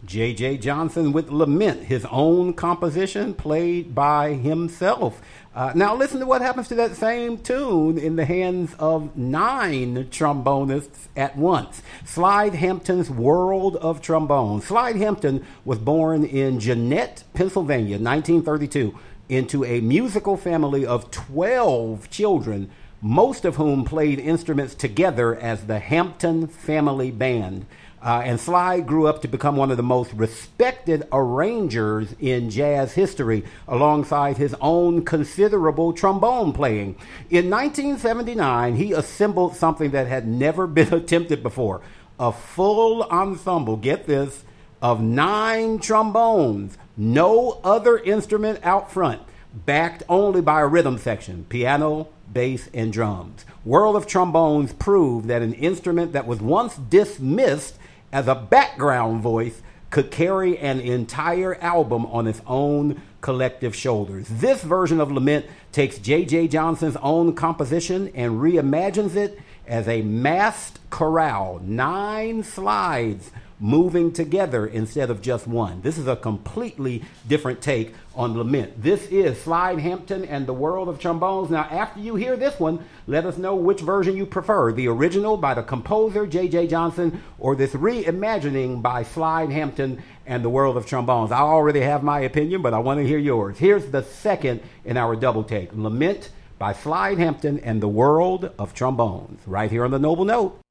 J.J. Johnson with Lament, his own composition played by himself. Now listen to what happens to that same tune in the hands of 9 trombonists at once. Slide Hampton's World of Trombone. Slide Hampton was born in Jeannette, Pennsylvania, 1932, into a musical family of 12 children, most of whom played instruments together as the Hampton Family Band. And Slide grew up to become one of the most respected arrangers in jazz history, alongside his own considerable trombone playing. In 1979, he assembled something that had never been attempted before, a full ensemble, get this, of 9 trombones, no other instrument out front, backed only by a rhythm section, piano, bass, and drums. World of Trombones proved that an instrument that was once dismissed as a background voice could carry an entire album on its own collective shoulders. This version of Lament takes J.J. Johnson's own composition and reimagines it as a massed chorale, 9 slides moving together instead of just one. This is a completely different take on Lament. This is Slide Hampton and the World of Trombones. Now, after you hear this one, let us know which version you prefer, the original by the composer J.J. Johnson or this reimagining by Slide Hampton and the World of Trombones. I already have my opinion, but I want to hear yours. Here's the second in our double take, Lament by Slide Hampton and the World of Trombones, right here on The Noble Note.